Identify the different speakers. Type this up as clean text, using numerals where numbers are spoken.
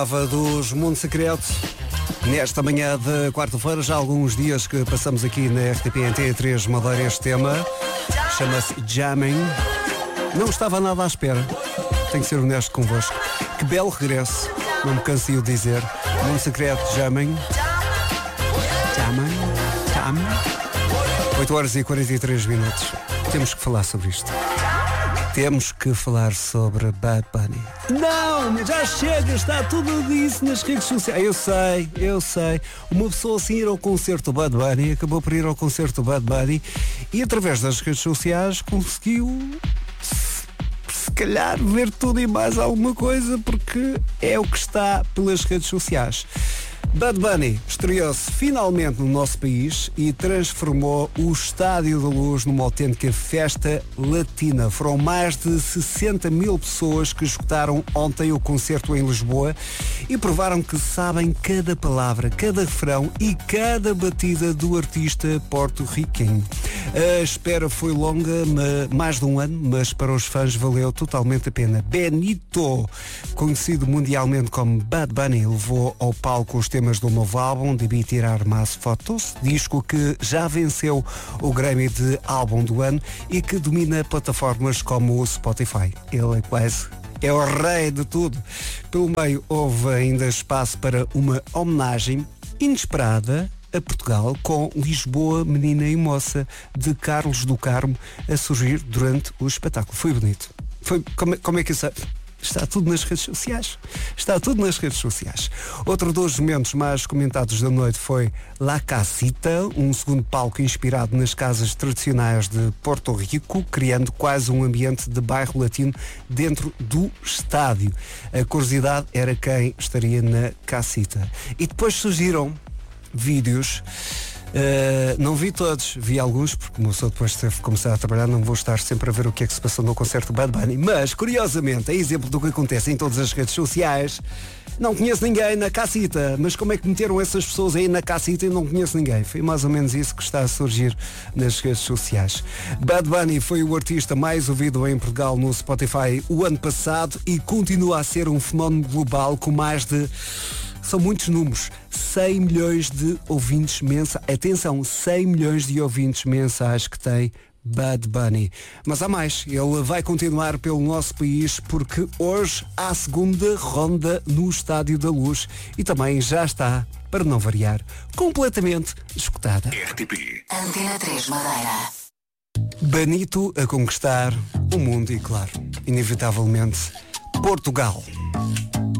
Speaker 1: Dos Mundo Secreto. Nesta manhã de quarta-feira, já há alguns dias que passamos aqui na RTP T3 Madeira este tema. Chama-se Jamming. Não estava nada à espera. Tenho que ser honesto convosco. Que belo regresso. Não me canso de dizer. Mundo Secreto, Jamming. Jamming. 8 horas e 43 minutos. Temos que falar sobre isto. Temos que falar sobre Bad Bunny. Não, já chega, está tudo disso nas redes sociais. Eu sei. Uma pessoa assim ir ao concerto do Bad Bunny, acabou por ir ao concerto do Bad Bunny e através das redes sociais conseguiu, se calhar, ver tudo e mais alguma coisa, porque é o que está pelas redes sociais. Bad Bunny estreou-se finalmente no nosso país e transformou o Estádio da Luz numa autêntica festa latina. Foram mais de 60 mil pessoas que escutaram ontem o concerto em Lisboa e provaram que sabem cada palavra, cada refrão e cada batida do artista porto-riquenho. A espera foi longa, mais de um ano, mas para os fãs valeu totalmente a pena. Benito, conhecido mundialmente como Bad Bunny, levou ao palco os temas do novo álbum, Devia Tirar Mais Fotos, disco que já venceu o Grammy de álbum do ano e que domina plataformas como o Spotify. Ele é o rei de tudo. Pelo meio houve ainda espaço para uma homenagem inesperada a Portugal, com Lisboa, Menina e Moça, de Carlos do Carmo, a surgir durante o espetáculo. Foi bonito. Como é que isso... Está tudo nas redes sociais. Outro dos momentos mais comentados da noite foi La Casita, um segundo palco inspirado nas casas tradicionais de Porto Rico, criando quase um ambiente de bairro latino dentro do estádio. A curiosidade era quem estaria na Casita. E depois surgiram vídeos. Não vi todos, vi alguns, porque uma pessoa depois de começar a trabalhar não vou estar sempre a ver o que é que se passou no concerto do Bad Bunny, mas curiosamente, é exemplo do que acontece em todas as redes sociais. Não conheço ninguém na Casita, mas como é que meteram essas pessoas aí na Casita e não conheço ninguém? Foi mais ou menos isso que está a surgir nas redes sociais. Bad Bunny foi o artista mais ouvido em Portugal no Spotify o ano passado e continua a ser um fenómeno global com mais de... São muitos números, 100 milhões de ouvintes mensais. Atenção, 100 milhões de ouvintes mensais que tem Bad Bunny. Mas há mais, ele vai continuar pelo nosso país porque hoje há a segunda ronda no Estádio da Luz e também já está, para não variar, completamente escutada.
Speaker 2: RTP
Speaker 3: Antena 3 Madeira.
Speaker 1: Benito a conquistar o mundo e, claro, inevitavelmente, Portugal.